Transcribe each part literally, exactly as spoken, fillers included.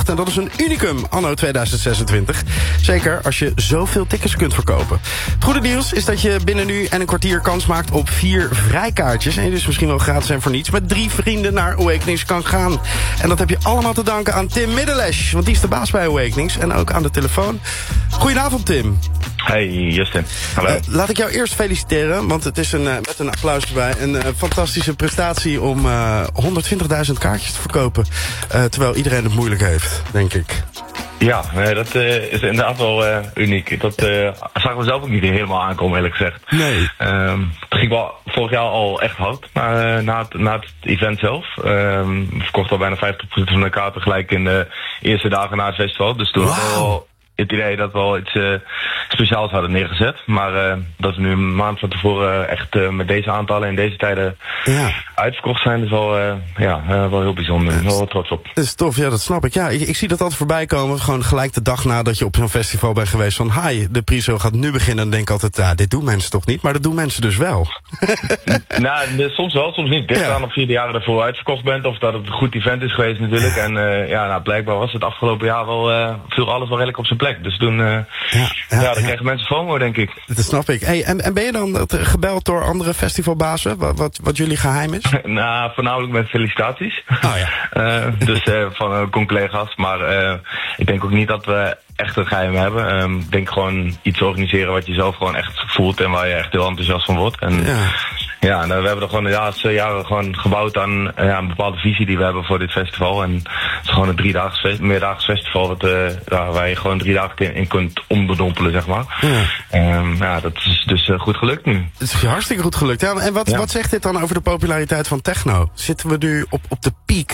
verkocht. En dat is een unicum anno tweeduizend zesentwintig. Zeker als je zoveel tickets kunt verkopen. Het goede nieuws is dat je binnen nu en een kwartier kans maakt op vier vrijkaartjes. En je dus misschien wel gratis en voor niets met drie vrienden naar Awakenings kan gaan. En dat heb je allemaal te danken aan Tim Middellesch. Want die is de baas bij Awakenings en ook aan de telefoon. Goedenavond, Tim. Hey Justin, hallo. Uh, laat ik jou eerst feliciteren, want het is een, uh, met een applaus erbij... een uh, fantastische prestatie om uh, honderdtwintigduizend kaartjes te verkopen. Uh, terwijl iedereen het moeilijk heeft, denk ik. Ja, nee, dat uh, is inderdaad wel uh, uniek. Dat uh, zagen we zelf ook niet helemaal aankomen, eerlijk gezegd. Nee. Um, het ging wel vorig jaar al echt hard, maar uh, na, het, na het event zelf. Um, we verkochten al bijna vijftig procent van de kaarten gelijk in de eerste dagen na het festival. Dus toen wow. wel het idee dat we al iets uh, speciaals hadden neergezet. Maar uh, dat we nu een maand van tevoren echt uh, met deze aantallen in deze tijden ja. uitverkocht zijn, is wel, uh, ja, uh, wel heel bijzonder. Ik ben wel trots op. Dat is tof, ja, dat snap ik. Ja, ik, ik zie dat altijd voorbij komen. Gewoon gelijk de dag nadat je op zo'n festival bent geweest van hi, de pre-show gaat nu beginnen. Dan denk ik altijd, ja, dit doen mensen toch niet? Maar dat doen mensen dus wel. Nou, soms wel, soms niet. Dit ja. aan of je de jaren ervoor uitverkocht bent, of dat het een goed event is geweest natuurlijk. En uh, ja, nou, blijkbaar was het afgelopen jaar wel, uh, viel alles wel redelijk op zijn plek. Dus toen, uh, ja, ja, ja, dan ja. krijgen mensen FOMO, denk ik. Dat snap ik. Hey, en, en ben je dan gebeld door andere festivalbazen, wat, wat, wat jullie geheim is? Nou, voornamelijk met felicitaties. Oh ja. uh, dus uh, van uh, collega's. Maar uh, ik denk ook niet dat we echt een geheim hebben. Um, ik denk gewoon iets organiseren wat je zelf gewoon echt voelt en waar je echt heel enthousiast van wordt. En ja. Ja, nou, we hebben er gewoon de laatste jaren gewoon gebouwd aan ja, een bepaalde visie die we hebben voor dit festival. En het is gewoon een driedaags, meerdaags festival wat, uh, ja, waar je gewoon drie dagen in kunt onderdompelen, zeg maar. Ja, um, ja dat is dus uh, goed gelukt nu. Het is hartstikke goed gelukt. Ja, en wat, ja. wat zegt dit dan over de populariteit van techno? Zitten we nu op, op de piek?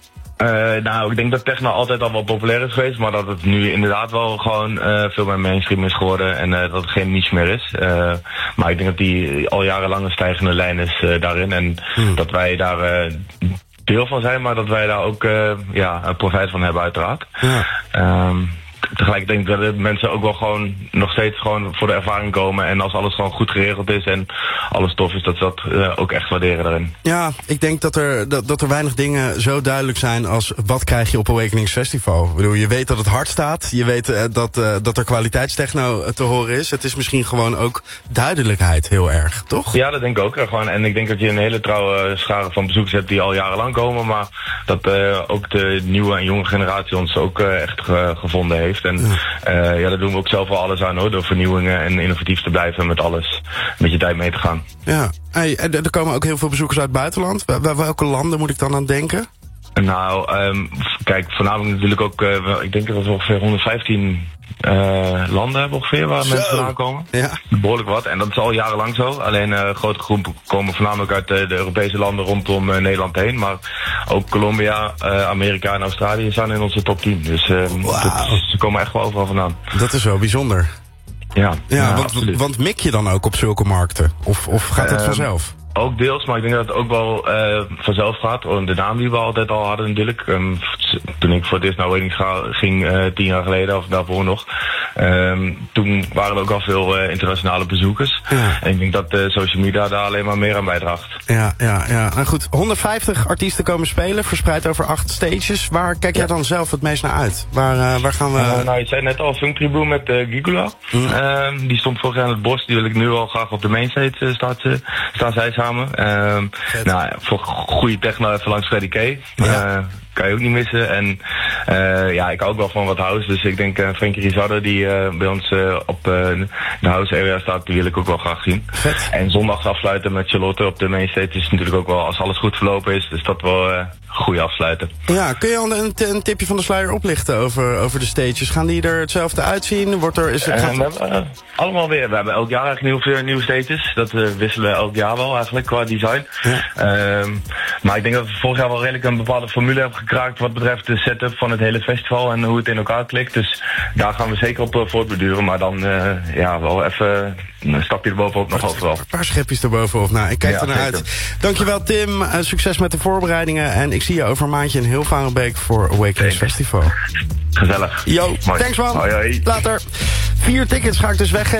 Uh, nou, ik denk dat techno altijd al wel populair is geweest, maar dat het nu inderdaad wel gewoon uh, veel meer mainstream is geworden en uh, dat het geen niche meer is. Uh, maar ik denk dat die al jarenlang een stijgende lijn is uh, daarin en hmm. dat wij daar uh, deel van zijn, maar dat wij daar ook uh, ja, profijt van hebben uiteraard. Ja. Um, Tegelijk denk ik dat mensen ook wel gewoon nog steeds gewoon voor de ervaring komen. En als alles gewoon goed geregeld is en alles tof is, dat ze dat uh, ook echt waarderen daarin. Ja, ik denk dat er, dat, dat er weinig dingen zo duidelijk zijn als wat krijg je op Awakenings Festival. Ik bedoel, je weet dat het hard staat. Je weet uh, dat, uh, dat er kwaliteitstechno te horen is. Het is misschien gewoon ook duidelijkheid heel erg, toch? Ja, dat denk ik ook. Gewoon. En ik denk dat je een hele trouwe schare van bezoekers hebt die al jarenlang komen. Maar dat uh, ook de nieuwe en jonge generatie ons ook uh, echt ge gevonden heeft. En ja. Uh, ja, daar doen we ook zelf wel alles aan hoor. Door vernieuwingen en innovatief te blijven met alles. Met je tijd mee te gaan. Ja, hey, en er komen ook heel veel bezoekers uit het buitenland. Wel, welke landen moet ik dan aan denken? Nou, um, kijk, voornamelijk natuurlijk ook, uh, ik denk dat we ongeveer honderdvijftien uh, landen hebben ongeveer waar zo. mensen vandaan komen. Ja. Behoorlijk wat. En dat is al jarenlang zo. Alleen uh, grote groepen komen voornamelijk uit uh, de Europese landen rondom uh, Nederland heen. Maar ook Colombia, uh, Amerika en Australië staan in onze top tien. Dus uh, wow. dat, ze komen echt wel overal vandaan. Dat is wel bijzonder. Ja, ja, ja want, want mik je dan ook op zulke markten? Of, of gaat dat uh, vanzelf? Ook deels, maar ik denk dat het ook wel uh, vanzelf gaat. De naam die we altijd al hadden natuurlijk. Um, toen ik voor het eerst naar Awakenings ging, uh, tien jaar geleden, of daarvoor nog. Um, toen waren er ook al veel uh, internationale bezoekers. Ja. En ik denk dat uh, social media daar alleen maar meer aan bijdraagt. Ja, ja, ja. Nou goed, honderdvijftig artiesten komen spelen, verspreid over acht stages. Waar kijk jij ja. dan zelf het meest naar uit? Waar, uh, waar gaan we... Uh, nou, je zei net al, Funk Tribu met uh, Gigula. Mm. Uh, die stond vorig jaar in het bos. Die wil ik nu al graag op de mainstage uh, staat, uh, staan zij samen. Um, nou, voor goede techno even langs Freddy K. Ja. Uh, kan je ook niet missen. En uh, ja, ik hou ook wel van wat house. Dus ik denk uh, Frankie Rizardo, die uh, bij ons uh, op uh, de house area staat, die wil ik ook wel graag zien. Vet. En zondags afsluiten met Charlotte op de mainstage is natuurlijk ook wel, als alles goed verlopen is, dus dat wel uh, goed afsluiten. Ja, kun je al een, een tipje van de sluier oplichten over, over de stages? Gaan die er hetzelfde uitzien? Wordt er, is er, uh, gaat... we hebben, uh, allemaal weer. We hebben elk jaar eigenlijk nieuwe, nieuwe stages. Dat uh, wisselen we elk jaar wel eigenlijk qua design. Ja. Uh, maar ik denk dat we vorig jaar wel redelijk een bepaalde formule hebben gekraakt wat betreft de setup van het hele festival en hoe het in elkaar klikt. Dus daar gaan we zeker op uh, voortbeduren. Maar dan uh, ja, wel even een stapje erbovenop nog overal. Een paar schepjes erbovenop. Nou, ik kijk ja, er naar uit. Dankjewel Tim. Uh, succes met de voorbereidingen. En ik zie je over een maandje in Hilvarenbeek voor Awakenings Festival. Gezellig. Yo, Mooi. Thanks man. Hoi, hoi. Later. Vier tickets ga ik dus weggeven.